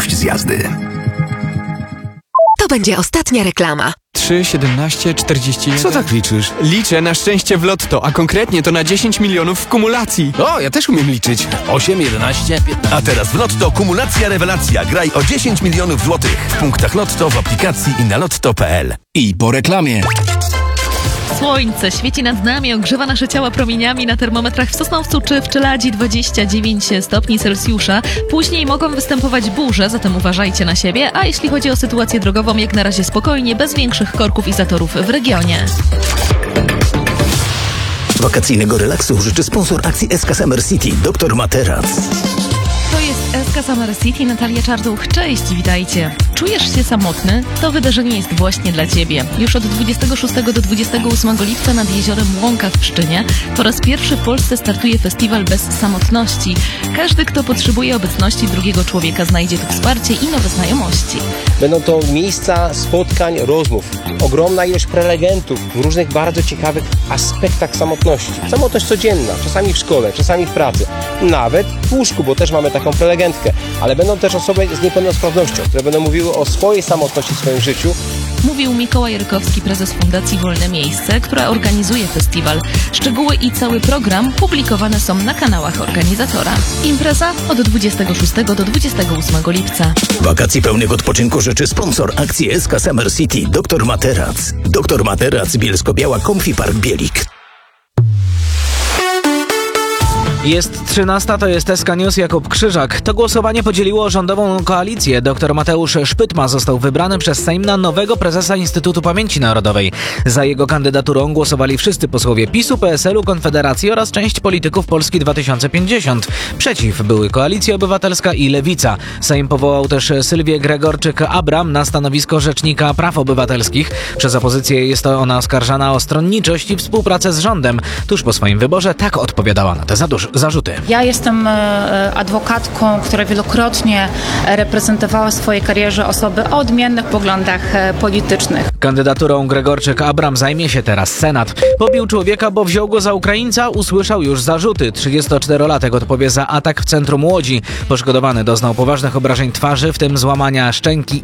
dość z jazdy. To będzie ostatnia reklama. 3, 17, 41... Co tak liczysz? Liczę na szczęście w lotto, a konkretnie to na 10 milionów w kumulacji. O, ja też umiem liczyć. 8, 11, 15. A teraz w Lotto kumulacja rewelacja. Graj o 10 milionów złotych. W punktach Lotto, w aplikacji i na lotto.pl. I po reklamie. Słońce świeci nad nami, ogrzewa nasze ciała promieniami. Na termometrach w Sosnowcu czy w Czeladzi 29 stopni Celsjusza. Później mogą występować burze, zatem uważajcie na siebie. A jeśli chodzi o sytuację drogową, jak na razie spokojnie, bez większych korków i zatorów w regionie. Wakacyjnego relaksu życzy sponsor akcji SK Summer City, Dr Materac. To jest SK Summer City, Natalia Czarduch. Cześć, witajcie. Czujesz się samotny? To wydarzenie jest właśnie dla Ciebie. Już od 26 do 28 lipca nad jeziorem Łąka w Pszczynie po raz pierwszy w Polsce startuje festiwal bez samotności. Każdy, kto potrzebuje obecności drugiego człowieka, znajdzie tu wsparcie i nowe znajomości. Będą to miejsca spotkań, rozmów. Ogromna ilość prelegentów w różnych bardzo ciekawych aspektach samotności. Samotność codzienna, czasami w szkole, czasami w pracy, nawet w łóżku, bo też mamy taką prelegentkę. Ale będą też osoby z niepełnosprawnością, które będą mówiły o swojej samotności w swoim życiu. Mówił Mikołaj Rykowski, prezes Fundacji Wolne Miejsce, która organizuje festiwal. Szczegóły i cały program publikowane są na kanałach organizatora. Impreza od 26 do 28 lipca. Wakacji pełnych odpoczynku życzy sponsor akcji SK Summer City, Dr Materac. Dr Materac, Bielsko-Biała, Comfy Park Bielik. Jest 13, to jest SK News, Jakub Krzyżak. To głosowanie podzieliło rządową koalicję. Dr Mateusz Szpytma został wybrany przez Sejm na nowego prezesa Instytutu Pamięci Narodowej. Za jego kandydaturą głosowali wszyscy posłowie PiS-u, PSL-u, Konfederacji oraz część polityków Polski 2050. Przeciw były Koalicja Obywatelska i Lewica. Sejm powołał też Sylwię Gregorczyk-Abram na stanowisko Rzecznika Praw Obywatelskich. Przez opozycję jest to ona oskarżana o stronniczość i współpracę z rządem. Tuż po swoim wyborze tak odpowiadała na te zarzuty. Ja jestem adwokatką, która wielokrotnie reprezentowała w swojej karierze osoby o odmiennych poglądach politycznych. Kandydaturą Gregorczyk-Abram zajmie się teraz Senat. Pobił człowieka, bo wziął go za Ukraińca, usłyszał już zarzuty. 34-latek odpowie za atak w centrum Łodzi. Poszkodowany doznał poważnych obrażeń twarzy, w tym złamania szczęki